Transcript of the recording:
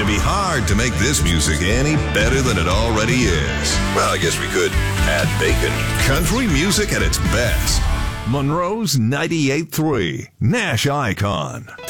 It'd be hard to make this music any better than it already is. Well, I guess we could add bacon. Country music at its best. Monroe's 98.3, Nash Icon.